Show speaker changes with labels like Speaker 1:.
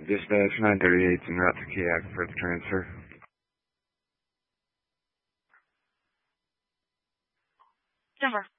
Speaker 1: Dispatch 938 en route to Kayak for the transfer.
Speaker 2: Denver.